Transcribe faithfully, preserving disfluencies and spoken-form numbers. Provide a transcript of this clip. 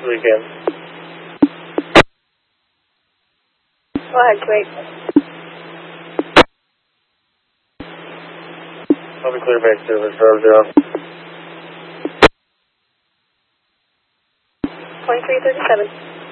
weekend. Go ahead, Kuwait. I'll be clear back service, zero zero. twenty-three thirty-seven.